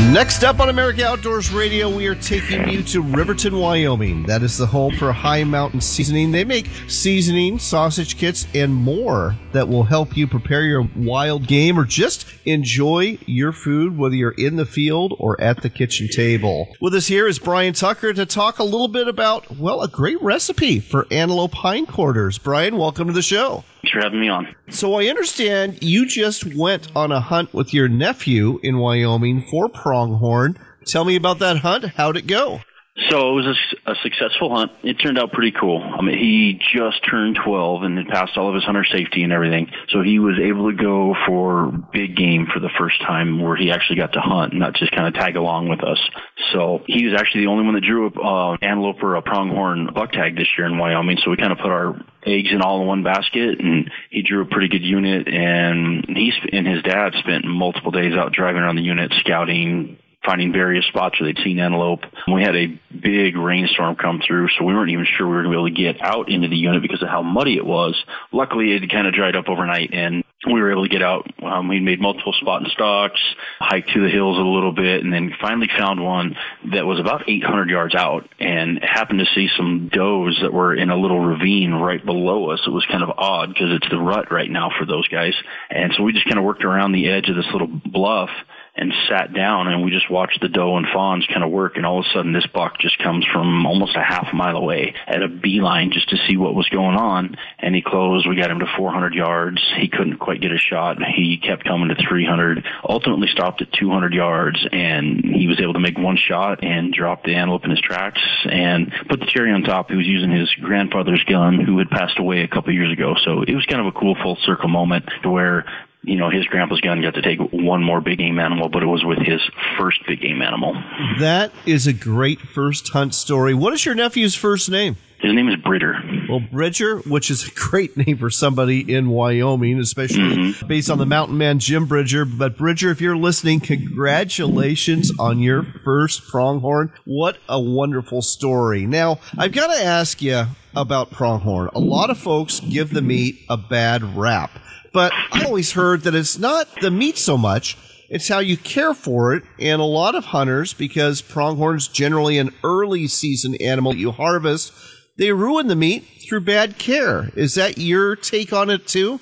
Next up on America Outdoors Radio, we are taking you to Riverton, Wyoming. That is the home for High Mountain Seasoning. They make seasoning, sausage kits, and more that will help you prepare your wild game or just enjoy your food, whether you're in the field or at the kitchen table. With us here is Brian Tucker to talk a little bit about, well, a great recipe for antelope hindquarters. Brian, welcome to the show. Thanks for having me on. So I understand you just went on a hunt with your nephew in Wyoming for pronghorn. Tell me about that hunt. How'd it go? So it was a successful hunt. It turned out pretty cool. I mean, he just turned 12 and had passed all of his hunter safety and everything. So he was able to go for big game for the first time where he actually got to hunt, not just kind of tag along with us. So he was actually the only one that drew an antelope or a pronghorn buck tag this year in Wyoming. So we kind of put our eggs in all in one basket, and he drew a pretty good unit. And he and his dad spent multiple days out driving around the unit, scouting, finding various spots where they'd seen antelope. We had a big rainstorm come through, so we weren't even sure we were going to be able to get out into the unit because of how muddy it was. Luckily, it kind of dried up overnight, and we were able to get out. We made multiple spot and stalks, hiked through the hills a little bit, and then finally found one that was about 800 yards out and happened to see some does that were in a little ravine right below us. It was kind of odd because it's the rut right now for those guys. And so we just kind of worked around the edge of this little bluff and sat down, and we just watched the doe and fawns kind of work, and all of a sudden this buck just comes from almost a half mile away at a beeline just to see what was going on, and he closed. We got him to 400 yards. He couldn't quite get a shot. He kept coming to 300, ultimately stopped at 200 yards, and he was able to make one shot and drop the antelope in his tracks and put the cherry on top. He was using his grandfather's gun, who had passed away a couple years ago, so it was kind of a cool full circle moment to where, you know, his grandpa's gun got to take one more big game animal, but it was with his first big game animal. That is a great first hunt story. What is your nephew's first name? His name is Bridger. Well, Bridger, which is a great name for somebody in Wyoming, especially based on the mountain man Jim Bridger. But Bridger, if you're listening, congratulations on your first pronghorn. What a wonderful story. Now, I've got to ask you about pronghorn. A lot of folks give the meat a bad rap. But I always heard that it's not the meat so much, it's how you care for it. And a lot of hunters, because pronghorn's generally an early season animal that you harvest, they ruin the meat through bad care. Is that your take on it too?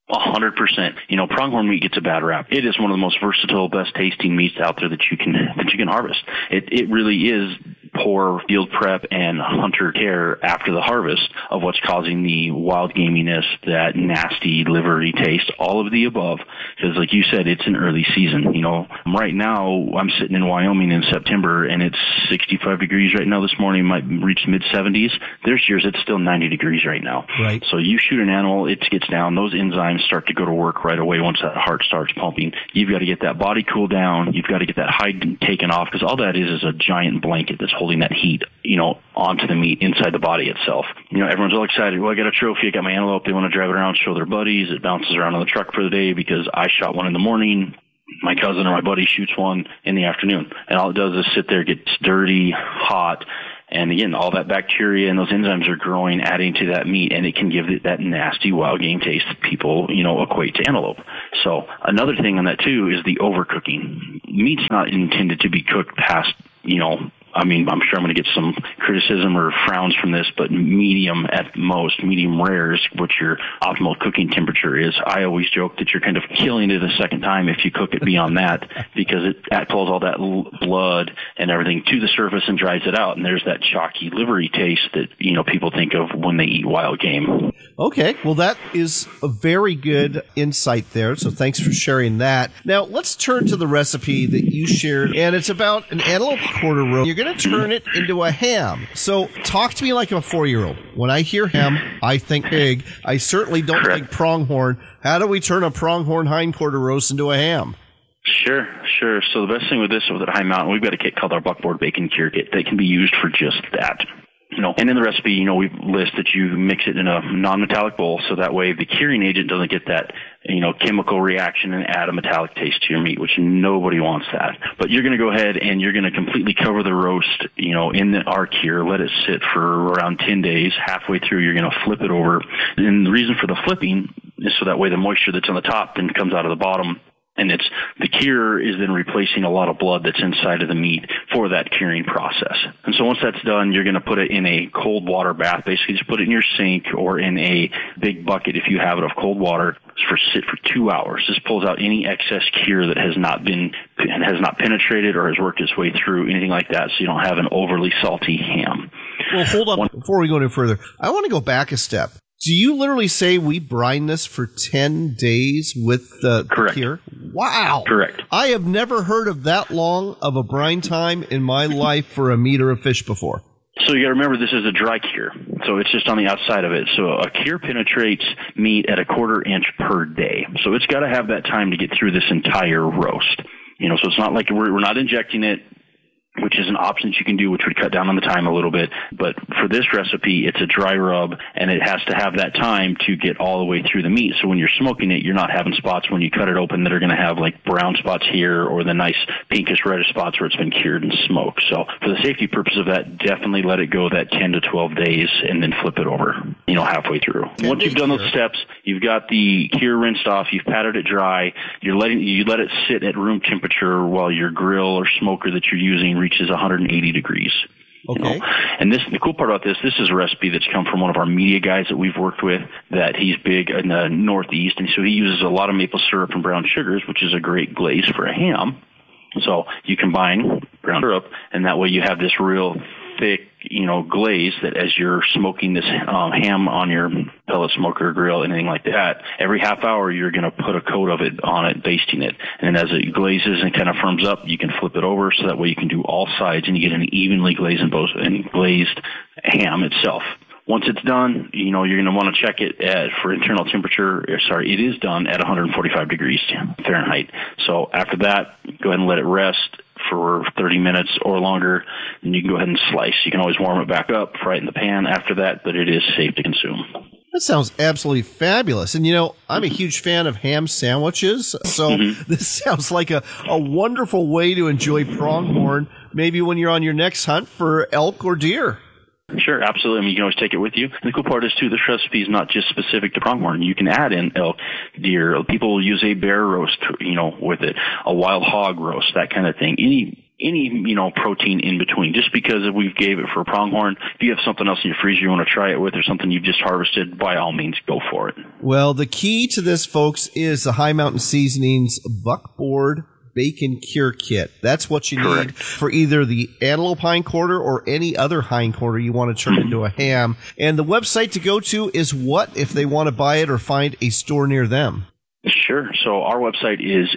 100%. You know, pronghorn meat gets a bad rap. It is one of the most versatile, best tasting meats out there that you can harvest. It really is poor field prep and hunter care after the harvest of what's causing the wild gaminess, that nasty livery taste, all of the above. Because like you said, it's an early season. You know, right now I'm sitting in Wyoming in September and it's 65 degrees right now this morning, might reach mid 70s. There's years it's still 90 degrees right now. Right. So you shoot an animal, it gets down, those enzymes start to go to work right away once that heart starts pumping. You've got to get that body cooled down. You've got to get that hide taken off, because all that is a giant blanket that's holding that heat, you know, onto the meat inside the body itself. You know, everyone's all excited. Well, I got a trophy. I got my antelope. They want to drive it around, show their buddies. It bounces around on the truck for the day because I shot one in the morning. My cousin or my buddy shoots one in the afternoon. And all it does is sit there, gets dirty, hot. And again, all that bacteria and those enzymes are growing, adding to that meat, and it can give it that nasty wild game taste that people, you know, equate to antelope. So another thing on that too is the overcooking. Meat's not intended to be cooked past, you know, I mean, I'm sure I'm going to get some criticism or frowns from this, but medium at most, medium rare is what your optimal cooking temperature is. I always joke that you're kind of killing it a second time if you cook it beyond that, because it pulls all that blood and everything to the surface and dries it out. And there's that chalky, livery taste that, you know, people think of when they eat wild game. Okay, well, that is a very good insight there, so thanks for sharing that. Now, let's turn to the recipe that you shared, and it's about an antelope quarter roast. You're going to turn it into a ham. So talk to me like a 4-year-old. When I hear ham, I think pig. I certainly don't think pronghorn. How do we turn a pronghorn hindquarter roast into a ham? Sure. So the best thing with this, with the High Mountain, we've got a kit called our buckboard bacon cure kit that can be used for just that. You know, and in the recipe, you know, we list that you mix it in a non-metallic bowl, so that way the curing agent doesn't get that, you know, chemical reaction and add a metallic taste to your meat, which nobody wants that. But you're going to go ahead and you're going to completely cover the roast, you know, in our cure, let it sit for around 10 days. Halfway through, you're going to flip it over. And the reason for the flipping is so that way the moisture that's on the top then comes out of the bottom And the cure is then replacing a lot of blood that's inside of the meat for that curing process. And so once that's done, you're going to put it in a cold water bath. Basically, just put it in your sink or in a big bucket, if you have it, of cold water. Sit for 2 hours. This pulls out any excess cure that has not penetrated or has worked its way through, anything like that, so you don't have an overly salty ham. Well, hold on. Before we go any further, I want to go back a step. Do you literally say we brine this for 10 days with the cure? Wow. Correct. I have never heard of that long of a brine time in my life for a meat or a fish before. So you got to remember, this is a dry cure, so it's just on the outside of it. So a cure penetrates meat at 1/4 inch per day. So it's got to have that time to get through this entire roast. So it's not like we're not injecting it, which is an option that you can do, which would cut down on the time a little bit. But for this recipe, it's a dry rub, and it has to have that time to get all the way through the meat. So when you're smoking it, you're not having spots when you cut it open that are going to have like brown spots here or the nice pinkish reddish spots where it's been cured and smoked. So for the safety purpose of that, definitely let it go that 10 to 12 days and then flip it over, halfway through. Once you've done those steps, you've got the cure rinsed off, you've patted it dry, you let it sit at room temperature while your grill or smoker that you're using reaches 180 degrees. Okay. And the cool part about this is a recipe that's come from one of our media guys that we've worked with, that he's big in the Northeast, and so he uses a lot of maple syrup and brown sugars, which is a great glaze for a ham. So you combine brown syrup, and that way you have this real thick, glaze that as you're smoking this ham on your pellet smoker, grill, anything like that, every half hour you're going to put a coat of it on it, basting it. And then as it glazes and kind of firms up, you can flip it over, so that way you can do all sides and you get an evenly glazed ham itself. Once it's done, you're going to want to check it for internal temperature. It is done at 145 degrees Fahrenheit. So after that, go ahead and let it rest for 30 minutes or longer, and you can go ahead and slice. You can always warm it back up, fry it in the pan after that, but it is safe to consume. That sounds absolutely fabulous. And, I'm a huge fan of ham sandwiches, so this sounds like a wonderful way to enjoy pronghorn, maybe when you're on your next hunt for elk or deer. Sure, absolutely. You can always take it with you. And the cool part is, too, this recipe is not just specific to pronghorn. You can add in elk, deer. People will use a bear roast, with it, a wild hog roast, that kind of thing. Any protein in between. Just because we gave it for pronghorn, if you have something else in your freezer you want to try it with, or something you've just harvested, by all means, go for it. Well, the key to this, folks, is the High Mountain Seasonings Buckboard Bacon Cure Kit. That's what you need for either the antelope hindquarter or any other hindquarter you want to turn into a ham. And the website to go to is what, if they want to buy it or find a store near them? Sure. So our website is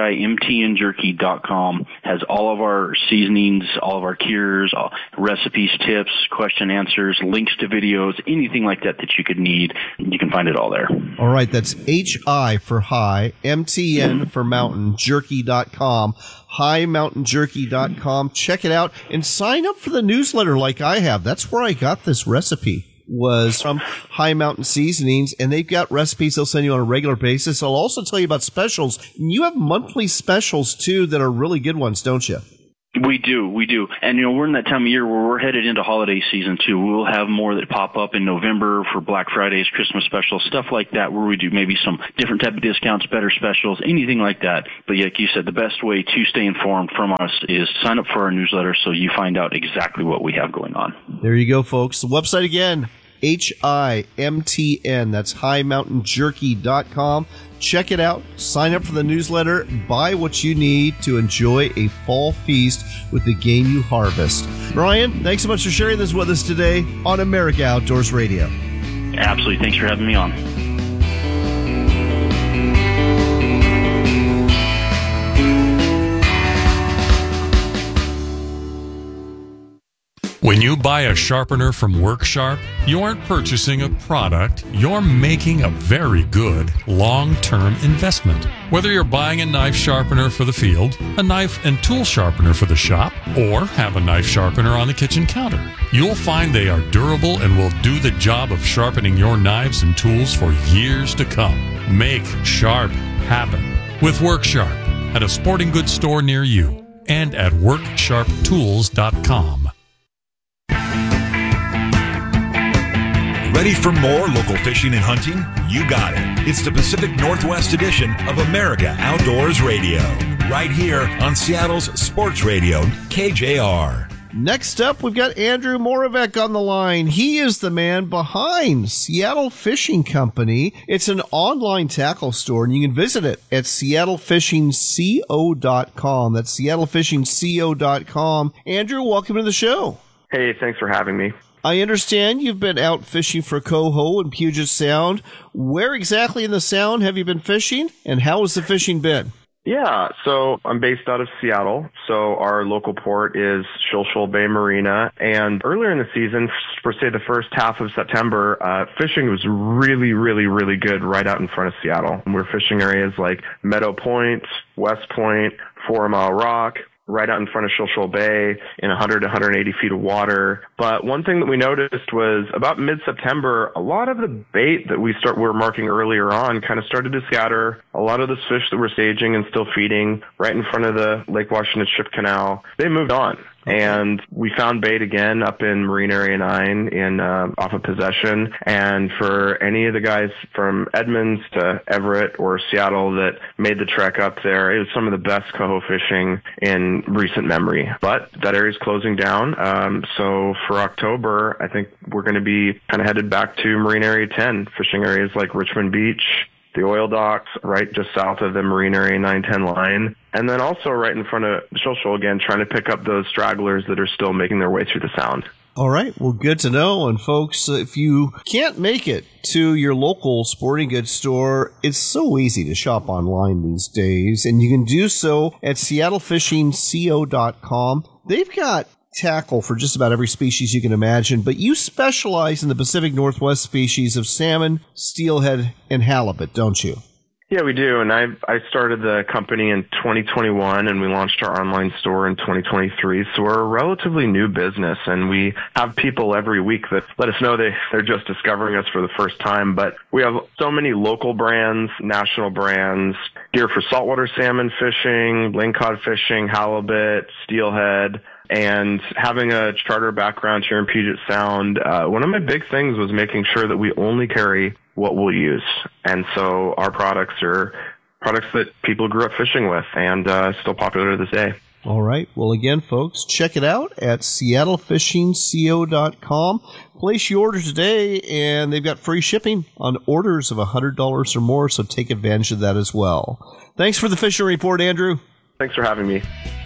himtnjerky.com. Has all of our seasonings, all of our cures, recipes, tips, question answers, links to videos, anything like that you could need. You can find it all there. All right. That's HI for high, MTN for mountain, jerky.com, highmountainjerky.com. Check it out and sign up for the newsletter like I have. That's where I got this recipe. Was from High Mountain Seasonings, and they've got recipes they'll send you on a regular basis. I'll also tell you about specials. And you have monthly specials, too, that are really good ones, don't you? We do. And, we're in that time of year where we're headed into holiday season, too. We'll have more that pop up in November for Black Fridays, Christmas specials, stuff like that, where we do maybe some different type of discounts, better specials, anything like that. But like you said, the best way to stay informed from us is sign up for our newsletter so you find out exactly what we have going on. There you go, folks. The website again, HIMTN. That's highmountainjerky.com. Check it out. Sign up for the newsletter. Buy what you need to enjoy a fall feast with the game you harvest. Brian, thanks so much for sharing this with us today on America Outdoors Radio. Absolutely. Thanks for having me on. When you buy a sharpener from WorkSharp, you aren't purchasing a product, you're making a very good long-term investment. Whether you're buying a knife sharpener for the field, a knife and tool sharpener for the shop, or have a knife sharpener on the kitchen counter, you'll find they are durable and will do the job of sharpening your knives and tools for years to come. Make sharp happen with WorkSharp at a sporting goods store near you and at WorkSharpTools.com. Ready for more local fishing and hunting? You got it. It's the Pacific Northwest edition of America Outdoors Radio, right here on Seattle's Sports Radio, KJR. Next up, we've got Andrew Moravec on the line. He is the man behind Seattle Fishing Company. It's an online tackle store, and you can visit it at seattlefishingco.com. That's seattlefishingco.com. Andrew, welcome to the show. Hey, thanks for having me. I understand you've been out fishing for coho in Puget Sound. Where exactly in the Sound have you been fishing, and how has the fishing been? Yeah, so I'm based out of Seattle. So our local port is Shoal Shoal Bay Marina. And earlier in the season, for say the first half of September, fishing was really, really, really good right out in front of Seattle. We're fishing areas like Meadow Point, West Point, 4 Mile Rock, right out in front of Shoal Shoal Bay in 100 to 180 feet of water. But one thing that we noticed was about mid-September, a lot of the bait that we were marking earlier on kind of started to scatter. A lot of those fish that were staging and still feeding right in front of the Lake Washington Ship Canal, they moved on. And we found bait again up in Marine Area 9 off of Possession. And for any of the guys from Edmonds to Everett or Seattle that made the trek up there, it was some of the best coho fishing in recent memory. But that area's closing down. So for October, I think we're going to be kind of headed back to Marine Area 10, fishing areas like Richmond Beach, the oil docks right just south of the Marine Area 910 line, and then also right in front of Shoal Shoal again, trying to pick up those stragglers that are still making their way through the Sound. All right, well, good to know. And folks, if you can't make it to your local sporting goods store, it's so easy to shop online these days, and you can do so at seattlefishingco.com. They've got tackle for just about every species you can imagine, but you specialize in the Pacific Northwest species of salmon, steelhead, and halibut, don't you? Yeah, we do. And I started the company in 2021, and we launched our online store in 2023. So we're a relatively new business, and we have people every week that let us know they're just discovering us for the first time. But we have so many local brands, national brands, gear for saltwater salmon fishing, lingcod fishing, halibut, steelhead. And having a charter background here in Puget Sound, one of my big things was making sure that we only carry what we'll use. And so our products are products that people grew up fishing with and still popular to this day. All right. Well, again, folks, check it out at seattlefishingco.com. Place your order today, and they've got free shipping on orders of $100 or more, so take advantage of that as well. Thanks for the fishing report, Andrew. Thanks for having me.